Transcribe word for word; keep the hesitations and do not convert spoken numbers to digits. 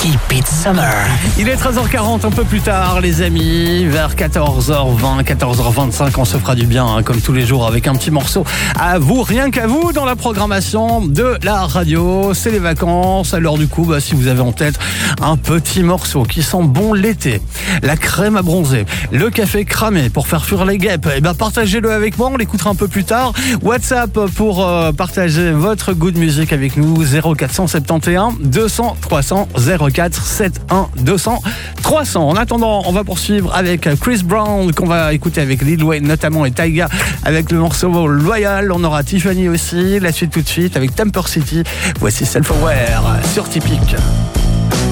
Keep It Summer. Il est treize heures quarante, un peu plus tard, les amis. Vers quatorze heures vingt, quatorze heures vingt-cinq, on se fera du bien, hein, comme tous les jours, avec un petit morceau à vous, rien qu'à vous, dans la programmation de la radio. C'est les vacances. Alors du coup, bah, si vous avez en tête un petit morceau qui sent bon l'été, la crème à bronzer, le café cramé pour faire fuir les guêpes, eh ben partagez-le avec moi, on l'écoutera un peu plus tard. WhatsApp pour euh, partager votre good music avec nous, zéro quatre cent soixante et onze deux cents trois cents, zéro quatre sept un deux cents trois cents. En attendant, on va poursuivre avec Chris Brown qu'on va écouter avec Lil Wayne notamment et Tyga avec le morceau Loyal. On aura Tiffany aussi. La suite tout de suite avec Temper City. Voici Self-Aware sur Typique.